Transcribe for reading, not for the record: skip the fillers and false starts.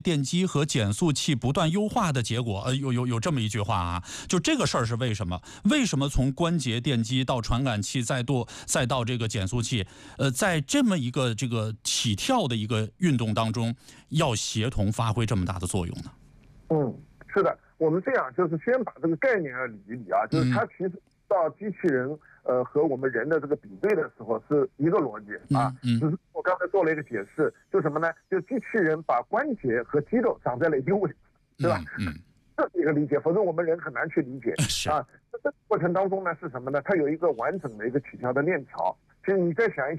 电机和减速器不断优化的结果。有这么一句话啊，就这个事儿是为什么？为什么从关节电机到传感器再到这个减速器，在这么一个这个起跳的一个运动当中，要协同发挥这么大的作用呢？ 是的，我们这样就是先把这个概念理一理啊，就是它其实到机器人和我们人的这个比对的时候是一个逻辑啊，只是我刚才做了一个解释，就什么呢？就机器人把关节和肌肉长在了一个位置，对吧？这是一个理解，否则我们人很难去理解啊。这过程当中呢是什么呢？它有一个完整的一个起跳的链条。其实你再想一